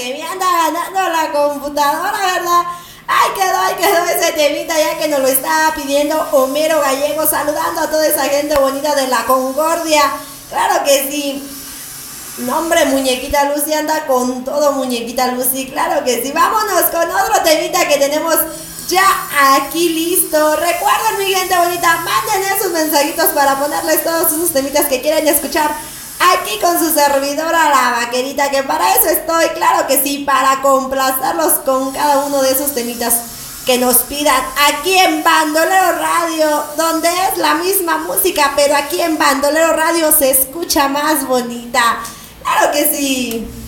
que me anda ganando la computadora, ¿verdad? Ahí quedó ese temita ya que nos lo estaba pidiendo Homero Gallego, saludando a toda esa gente bonita de la Concordia. Claro que sí. No, hombre, muñequita Lucy anda con todo, muñequita Lucy, claro que sí. Vámonos con otro temita que tenemos ya aquí listo. Recuerden, mi gente bonita, manden esos mensajitos para ponerles todos esos temitas que quieren escuchar aquí con su servidora la vaquerita, que para eso estoy, claro que sí, para complacerlos con cada uno de esos temitas que nos pidan aquí en Bandolero Radio, donde es la misma música, pero aquí en Bandolero Radio se escucha más bonita. Claro que sí.